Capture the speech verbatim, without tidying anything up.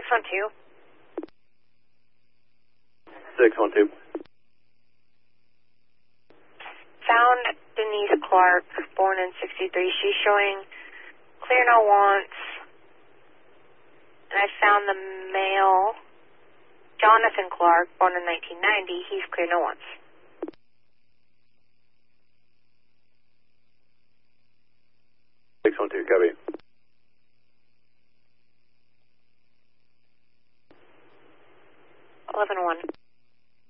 one two. six one two. Found Denise Clark, born in sixty-three. She's showing clear no wants. And I found the male, Jonathan Clark, born in nineteen ninety. He's clear no wants. six one two, copy. eleven one.